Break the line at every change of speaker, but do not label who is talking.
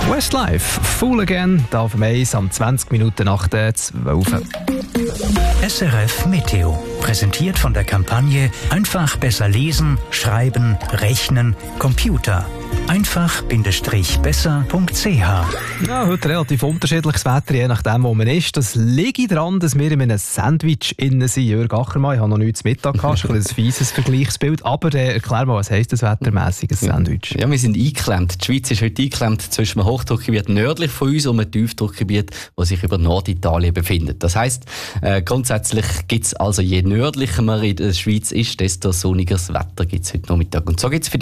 Westlife, Fool Again, da auf dem Eis am 20 Minuten nach der 12.
SRF Meteo. Präsentiert von der Kampagne Einfach besser lesen, schreiben, rechnen, Computer. einfach-besser.ch.
Ja, heute relativ unterschiedliches Wetter, je nachdem, wo man ist. Das liegt daran, dass wir in einem Sandwich innen sind. Jörg Achermann, ich habe noch nichts zu Mittag gehabt, ein fieses Vergleichsbild. Aber erklär mal, was heisst das wettermässiges Sandwich?
Ja, wir sind eingeklemmt. Die Schweiz ist heute eingeklemmt zwischen einem Hochdruckgebiet nördlich von uns und einem Tiefdruckgebiet, das sich über Norditalien befindet. Das heisst, grundsätzlich gibt es also, je nördlicher man in der Schweiz ist, desto sonnigeres Wetter gibt es heute Nachmittag. Und so gibt es für